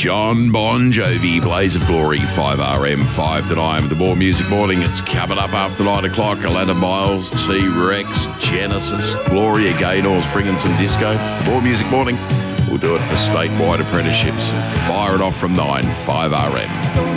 John Bon Jovi, Blaze of Glory, 5RM, 5 to 9. The More Music Morning, it's coming up after 9 o'clock. Atlanta Miles, T-Rex, Genesis, Gloria Gaynor's bringing some disco. It's the More Music Morning. We'll do it for statewide apprenticeships. Fire it off from 9, 5RM.